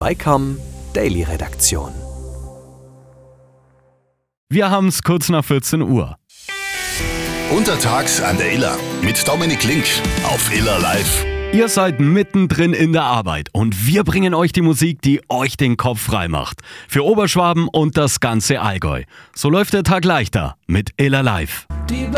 BICAM Daily Redaktion. Wir haben es kurz nach 14 Uhr. Untertags an der Iller mit Dominik Link auf Iller Live. Ihr seid mittendrin in der Arbeit und wir bringen euch die Musik, die euch den Kopf frei macht. Für Oberschwaben und das ganze Allgäu. So läuft der Tag leichter mit Iller Live. Die